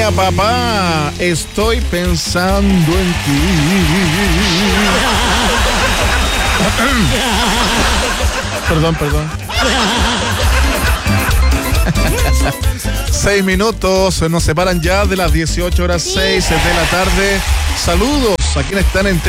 Mía, papá, estoy pensando en ti. Perdón. 6 minutos, nos separan ya de las 18:06 de la tarde. Saludos a quienes están en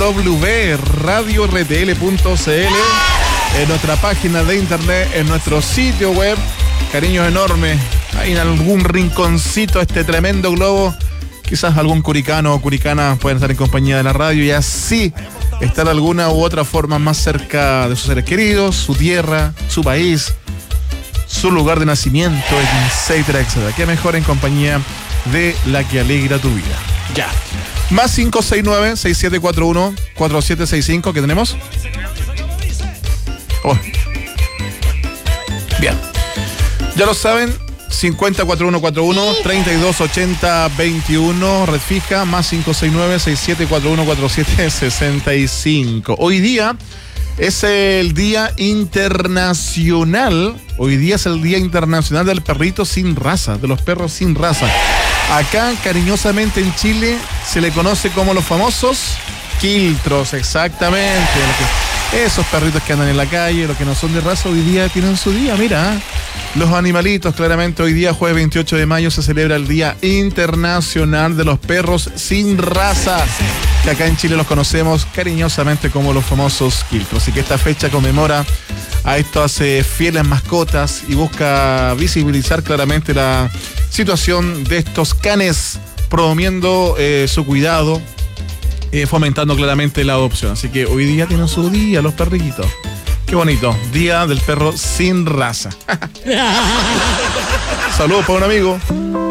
www.radiortl.cl, en nuestra página de internet, en nuestro sitio web. Cariños enormes. Ahí en algún rinconcito este tremendo globo, quizás algún curicano o curicana pueden estar en compañía de la radio y así estar de alguna u otra forma más cerca de sus seres queridos, su tierra, su país, su lugar de nacimiento, etcétera, etcétera. Qué mejor en compañía de la que alegra tu vida. Ya. Más 569-6741-4765 que tenemos. Oh. Bien. Ya lo saben, 504141-328021, red fija, más 569-6741-4765. Hoy día es el Día Internacional, del perrito sin raza, de los perros sin raza. Acá, cariñosamente en Chile, se le conoce como los famosos quiltros, exactamente. Esos perritos que andan en la calle, los que no son de raza, hoy día tienen su día, mira. Los animalitos, claramente, hoy día, jueves 28 de mayo, se celebra el Día Internacional de los Perros Sin Raza, que acá en Chile los conocemos cariñosamente como los famosos quiltros. Así que esta fecha conmemora a estas fieles mascotas y busca visibilizar claramente la situación de estos canes, promoviendo su cuidado, fomentando claramente la adopción. Así que hoy día tienen su día los perritos. Qué bonito, Día del Perro Sin Raza. Saludos para un amigo.